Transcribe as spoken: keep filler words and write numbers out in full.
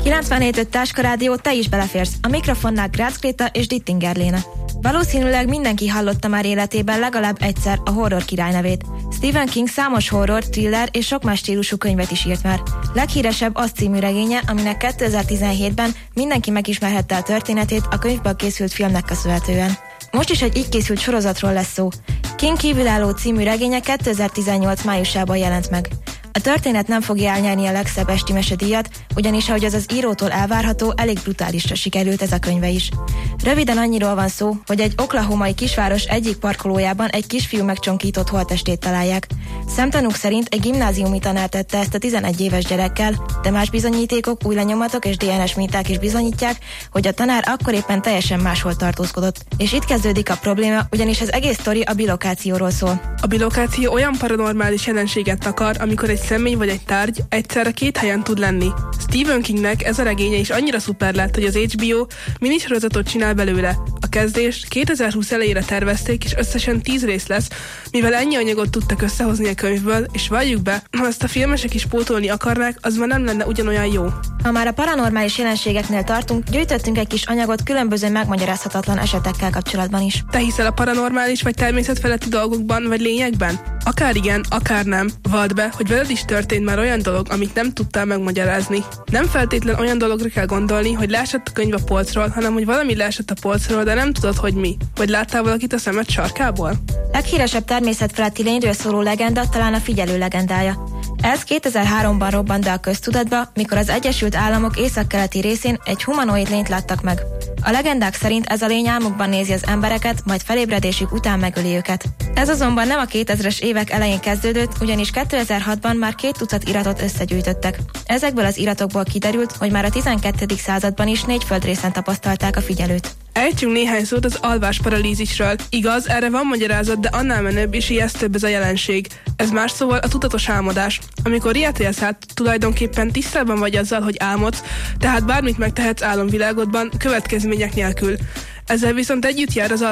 kilencvenhét öt Táskarádió, te is beleférsz. A mikrofonnál Grácz Gréta és Dittinger Léna. Valószínűleg mindenki hallotta már életében legalább egyszer a horror király nevét. Stephen King számos horror, thriller és sok más stílusú könyvet is írt már. Leghíresebb az című regénye, aminek kétezer-tizenhétben mindenki megismerhette a történetét a könyvből készült filmnek köszönhetően. Most is egy így készült sorozatról lesz szó. King kívülálló című regénye kétezer-tizennyolc májusában jelent meg. A történet nem fogja elnyerni a legszebb esti mesedíjat, ugyanis ahogy az az írótól elvárható, elég brutálisra sikerült ez a könyve is. Röviden annyiról van szó, hogy egy oklahomai kisváros egyik parkolójában egy kisfiú megcsonkított holttestét találják. Szemtanúk szerint egy gimnáziumi tanár tette ezt a tizenegy éves gyerekkel, de más bizonyítékok, új lenyomatok és dé en es minták is bizonyítják, hogy a tanár akkor éppen teljesen máshol tartózkodott. És itt kezdődik a probléma, ugyanis az egész sztori a bilokációról szól. A bilokáció olyan paranormális jelenséget takar, amikor egy személy vagy egy tárgy egyszerre két helyen tud lenni. Stephen Kingnek ez a regénye is annyira szuper lett, hogy az há bé o minisorozatot csinál belőle. A kezdést kétezer-húsz elejére tervezték, és összesen tíz rész lesz, mivel ennyi anyagot tudtak összehozni a könyvből, és valljuk be, ha ezt a filmesek is pótolni akarnák, az már nem lenne ugyanolyan jó. Ha már a paranormális jelenségeknél tartunk, gyűjtöttünk egy kis anyagot különböző megmagyarázhatatlan esetekkel kapcsolatban is. Te hiszel a paranormális vagy természetfeletti dolgokban vagy lényekben? Akár igen, akár nem, vald be, hogy veled is történt már olyan dolog, amit nem tudtál megmagyarázni. Nem feltétlen olyan dologra kell gondolni, hogy leesett a könyv a polcról, hanem hogy valami leesett a polcról, de nem tudod, hogy mi. Vagy láttál valakit a szemed sarkából? Leghíresebb természetfeletti lényről szóló legenda talán a figyelő legendája. Ez kétezer-háromban robbant be a köztudatba, mikor az Egyesült Államok északkeleti részén egy humanoid lényt láttak meg. A legendák szerint ez a lény álmukban nézi az embereket, majd felébredésük után megöli őket. Ez azonban nem a kétezres évek elején kezdődött, ugyanis kétezer-hatban már két tucat iratot összegyűjtöttek. Ezekből az iratokból kiderült, hogy már a tizenkettedik században is négy földrészen tapasztalták a figyelőt. Ejtsünk néhány szót az alvás paralízisről. Igaz, erre van magyarázat, de annál menőbb és ijesztőbb ez a jelenség. Ez más szóval a tudatos álmodás. Amikor ilyet élsz át, tulajdonképpen tisztában vagy azzal, hogy álmodsz, tehát bármit megtehetsz álomvilágodban, következmények nélkül. Ezzel viszont együtt jár az